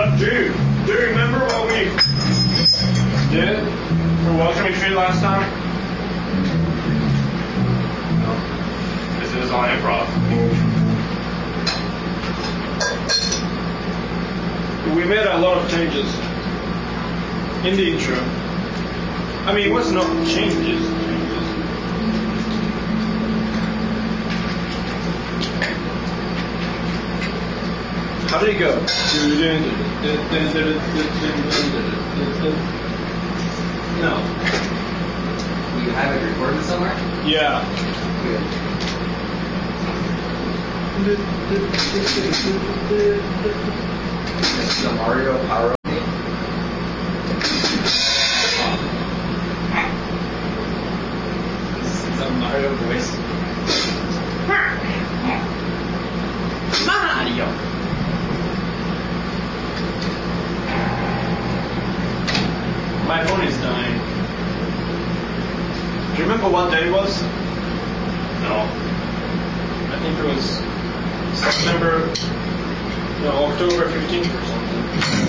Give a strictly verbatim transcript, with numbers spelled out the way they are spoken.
But dude, do you remember what we did for Welcoming Street last time? No. This is on improv. We made a lot of changes in the intro. I mean, it was not changes. changes. How did it go? No. You have it recorded somewhere? Yeah. Good. This is a Mario Power Up game. This is a Mario voice. Mario! My phone is dying. Do you remember what day it was? No. I think it was September, no, October fifteenth or something.